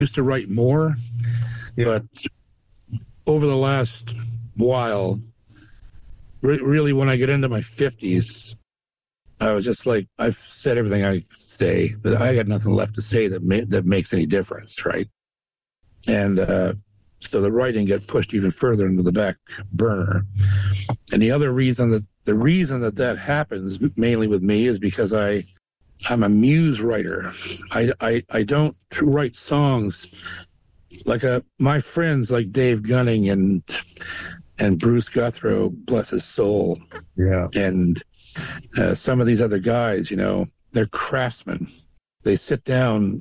used to write more, but over the last while, really when I get into my 50s, I was just like, I've said everything I say, but I got nothing left to say that makes any difference, right? And so the writing got pushed even further into the back burner. And the reason that happens mainly with me is because I'm a muse writer. I don't write songs like my friends like Dave Gunning and Bruce Guthrow, bless his soul. Yeah. And some of these other guys, they're craftsmen. They sit down,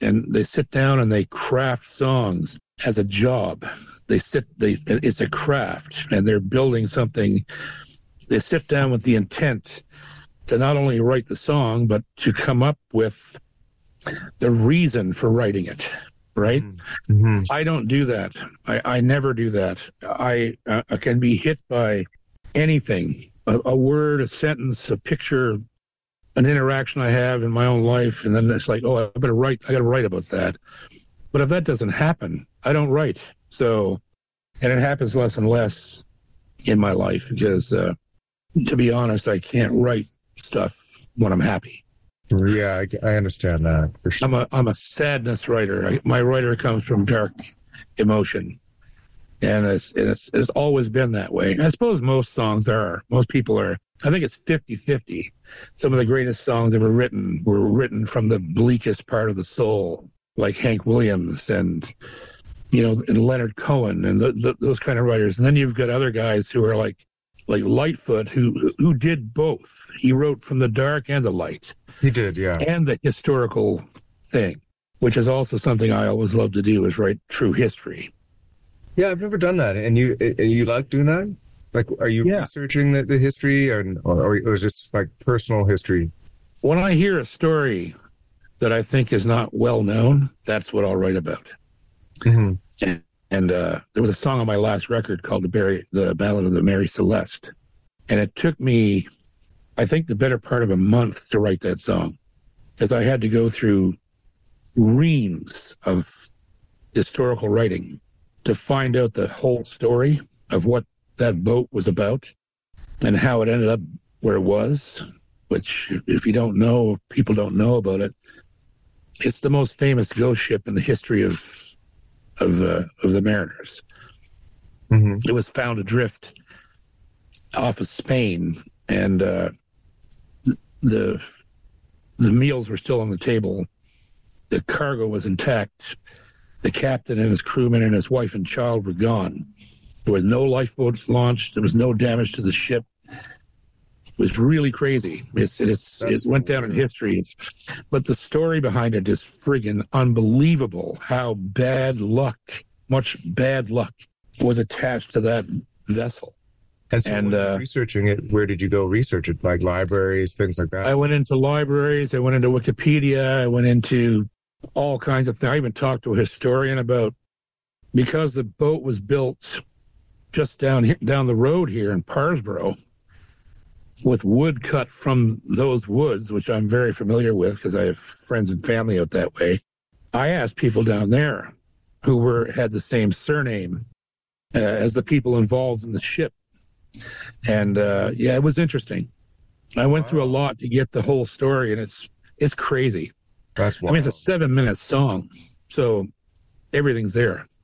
and they craft songs as a job. It's a craft, and they're building something. They sit down with the intent to not only write the song, but to come up with the reason for writing it, right? Mm-hmm. I don't do that. I never do that. I can be hit by anything, a word, a sentence, a picture, an interaction I have in my own life, and then it's like, oh, I got to write about that. But if that doesn't happen, I don't write. So, and it happens less and less in my life because, to be honest, I can't write stuff when I'm happy. Yeah, I understand that for sure. I'm a sadness writer. My writer comes from dark emotion, and it's always been that way. I suppose most people are. I think it's 50-50. Some of the greatest songs ever written were written from the bleakest part of the soul, like Hank Williams and and Leonard Cohen and those kind of writers. And then you've got other guys who are like Lightfoot, who did both. He wrote from the dark and the light. He did, yeah. And the historical thing, which is also something I always love to do, is write true history. Yeah, I've never done that. And you like doing that? Like, are you researching the history or is this like personal history? When I hear a story that I think is not well known, that's what I'll write about. Mm-hmm. And there was a song on my last record called the Ballad of the Mary Celeste. And it took me, I think, the better part of a month to write that song, because I had to go through reams of historical writing to find out the whole story of what that boat was about and how it ended up where it was, which, if people don't know about it, it's the most famous ghost ship in the history of the mariners. Mm-hmm. It was found adrift off of Spain, and the meals were still on the table. The cargo was intact. The captain and his crewmen and his wife and child were gone. There were no lifeboats launched. There was no damage to the ship. It was really crazy. It went down in history. But the story behind it is friggin' unbelievable. How much bad luck was attached to that vessel. And so when you're researching it, where did you go research it? Like libraries, things like that? I went into libraries. I went into Wikipedia. I went into all kinds of things. I even talked to a historian about, because the boat was built just down the road here in Parsboro, with wood cut from those woods, which I'm very familiar with because I have friends and family out that way. I asked people down there who had the same surname as the people involved in the ship. And it was interesting. I went through a lot to get the whole story, and it's crazy. That's wild. I mean, it's a 7-minute song, so everything's there.